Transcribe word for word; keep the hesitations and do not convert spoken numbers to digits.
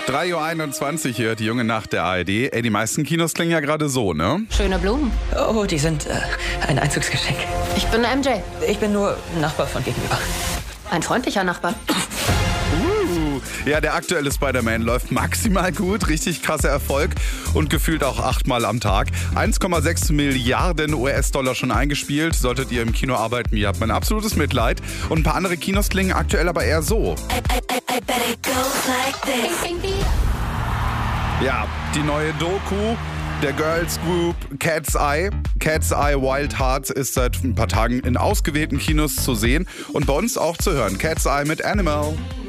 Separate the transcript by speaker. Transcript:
Speaker 1: drei Uhr einundzwanzig hier, die junge Nacht der A R D. Ey, die meisten Kinos klingen ja gerade so, ne?
Speaker 2: Schöne Blumen.
Speaker 3: Oh, die sind äh, ein Einzugsgeschenk.
Speaker 2: Ich bin M J.
Speaker 3: Ich bin nur Nachbar von gegenüber.
Speaker 2: Ein freundlicher Nachbar.
Speaker 1: Uh, ja, der aktuelle Spider-Man läuft maximal gut, richtig krasser Erfolg und gefühlt auch achtmal am Tag. eins Komma sechs Milliarden U S-Dollar schon eingespielt. Solltet ihr im Kino arbeiten, ihr habt mein absolutes Mitleid. Und ein paar andere Kinos klingen aktuell aber eher so. Ja, die neue Doku der Girls Group Cat's Eye. Cat's Eye Wild Hearts ist seit ein paar Tagen in ausgewählten Kinos zu sehen und bei uns auch zu hören. Cat's Eye mit Animal.